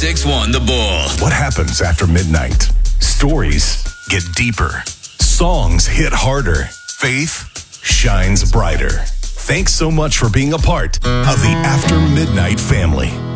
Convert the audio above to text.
96.1 The Bull. What happens after midnight? Stories get deeper. Songs hit harder. Faith shines brighter. Thanks so much for being a part of the After Midnight family.